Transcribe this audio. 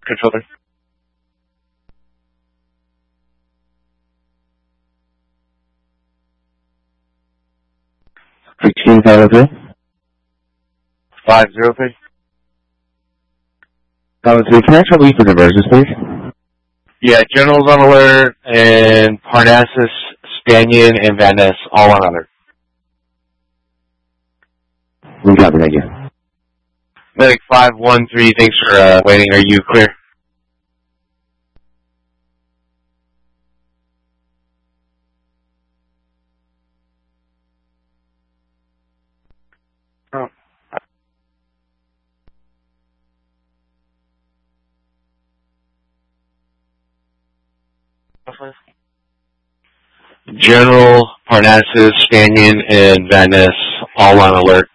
controller. 16503. 503. 503. Can I trouble you for diversions, please? Yeah, General's on alert, and Parnassus, Spanion, and Van Ness all on alert. We got it, thank you. Medic 513, thanks for waiting. Are you clear? Oh. General, Parnassus, Spanion, and Van Ness all on alert.